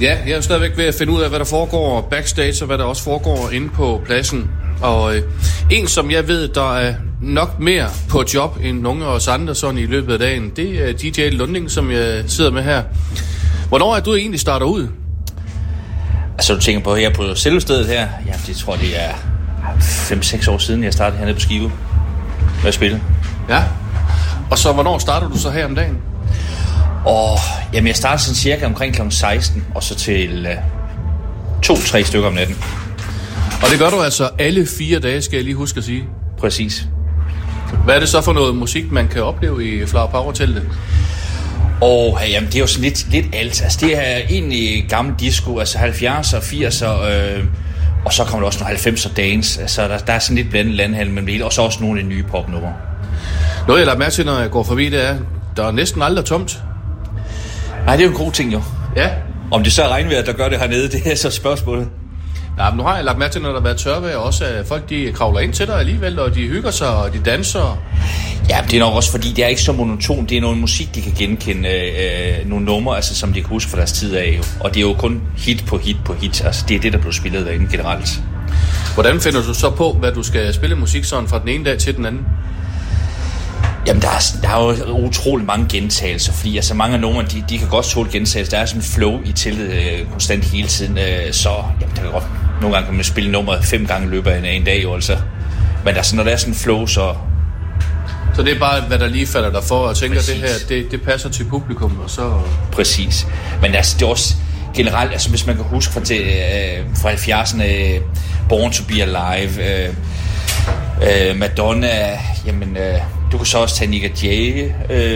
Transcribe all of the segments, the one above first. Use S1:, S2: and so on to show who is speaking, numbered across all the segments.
S1: Ja, jeg er jo stadigvæk ved at finde ud af, hvad der foregår backstage, og hvad der også foregår inde på pladsen. Og en, som jeg ved, der er nok mere på job end nogle af os andre sådan i løbet af dagen, det er DJ Lunding, som jeg sidder med her. Hvornår er du egentlig starter ud?
S2: Altså, du tænker på her på selve stedet her? Ja, det tror jeg, det er 5-6 år siden, jeg startede hernede på Skive med at spille.
S1: Ja, og så hvornår starter du så her om dagen?
S2: Jamen, jeg starter sådan cirka omkring kl. 16, og så til 2-3 stykker om natten.
S1: Og det gør du altså alle 4 dage, skal jeg lige huske at sige.
S2: Præcis.
S1: Hvad er det så for noget musik, man kan opleve i Flower Power-teltet?
S2: Jamen, det er jo sådan lidt alt. Altså, det er egentlig gammel disco, altså 70'er og 80'er, og så kommer der også nogle 90'er dance. Altså, der er sådan lidt blandet landhandel mellem det hele, og så også nogle af de nye popnumre.
S1: Noget, jeg lader mærke til, når jeg går forbi, det er, der er næsten aldrig tomt.
S2: Nej, det er jo en god ting, jo.
S1: Ja.
S2: Om det så er regnvejr, der gør det hernede, det er så spørgsmålet.
S1: Ja, men nu har jeg lagt mærke til, når der har været tørvejr, også at folk de kravler ind til dig alligevel, og de hygger sig, og de danser.
S2: Ja, det er nok også, fordi det er ikke så monoton. Det er noget musik, de kan genkende, nogle numre, altså, som de kan huske fra deres tid af. Jo. Og det er jo kun hit på hit på hit. Altså, det er det, der bliver spillet derinde generelt.
S1: Hvordan finder du så på, hvad du skal spille musik sådan fra den ene dag til den anden?
S2: Jamen, der er jo utrolig mange gentagelser, fordi altså, mange af numrene, de kan godt tåle gentagelser. Der er sådan en flow i teltet konstant hele tiden, så jamen, der kan godt, nogle gange kan man spille nummeret 5 gange i løbet af en dag, jo, altså. Men når der er sådan en flow, så
S1: det er bare, hvad der lige falder dig for, og tænker, præcis. Det her, det passer til publikum, og så
S2: Præcis. Men altså, det er også generelt, altså hvis man kan huske fra 70'erne, Born to be Alive, Madonna, jamen, du kunne så også tage Nick Jay,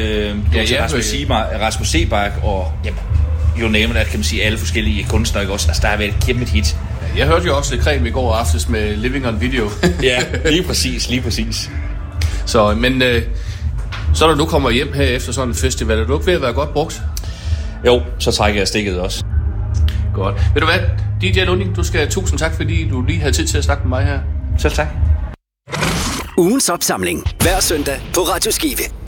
S2: Rasmus Sebak, og jamen, jo name it, kan man sige, alle forskellige kunstnere, ikke også? Altså, der har været et kæmpe hit.
S1: Jeg hørte jo også lidt Krem i går aftes med Living on Video.
S2: Ja, lige præcis.
S1: Så, men så når du kommer hjem her efter sådan en festival, er du ikke ved at være godt brugt?
S2: Jo, så trækker jeg stikket også.
S1: Godt. Ved du hvad, DJ Lunding, du skal tusind tak, fordi du lige havde tid til at snakke med mig her.
S2: Selv tak.
S3: Ugens opsamling hver søndag på Radio Skive.